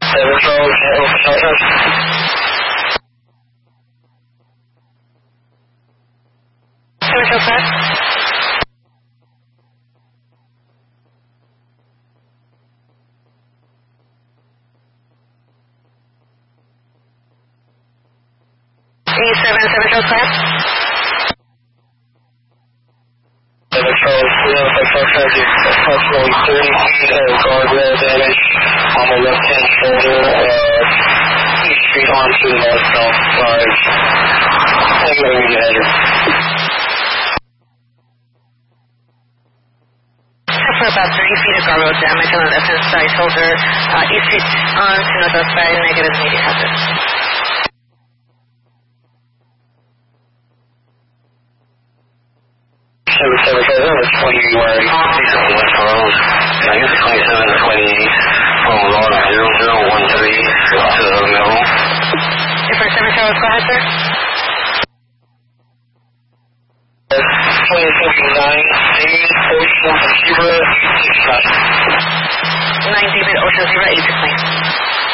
Charles, Charles. Approximately 30 feet of guardrail damage on the left-hand shoulder, East Street onto the northbound side. I'm going to get headed. For about 30 feet of guardrail damage on the left-hand side shoulder, East Street onto northbound side, negative immediate hazard. 20 West Road. I guess 2720 from log 0013 to the middle. Different 7 Charles, go ahead, sir. 2059, David Ocean Zebra 869. 9 David Ocean Zebra 869.